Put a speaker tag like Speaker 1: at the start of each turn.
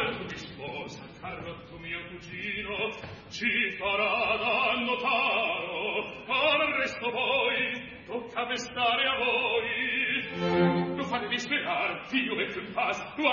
Speaker 1: tu mi sposa, Carlotto mio cugino, ci farà da notaro, al resto poi tocca pestare a voi. Tu fatevi sperare, io metto in paz,